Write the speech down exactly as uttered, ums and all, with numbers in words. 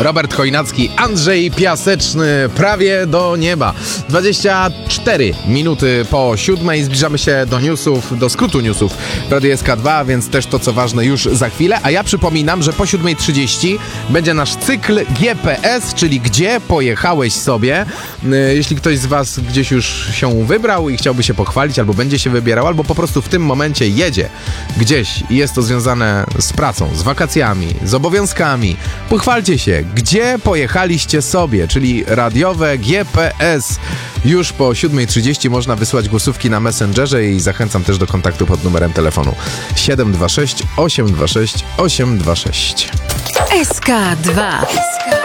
Robert Chojnacki, Andrzej Piaseczny, prawie do nieba. dwadzieścia cztery minuty po siódmej, zbliżamy się do newsów, do skrótu newsów w Radiu S K dwa, więc też to, co ważne, już za chwilę. A ja przypominam, że po siódmej trzydzieści będzie nasz cykl G P S, czyli Gdzie pojechałeś sobie. Jeśli ktoś z was gdzieś już się wybrał i chciałby się pochwalić, albo będzie się wybierał, albo po prostu w tym momencie jedzie gdzieś i jest to związane z pracą, z wakacjami, z obowiązkami, pochwalcie się, gdzie pojechaliście sobie, czyli radiowe G P S. Już po siódmej trzydzieści można wysłać głosówki na Messengerze i zachęcam też do kontaktu pod numerem telefonu siedem dwa sześć osiem dwa sześć osiem dwa sześć. S K dwa.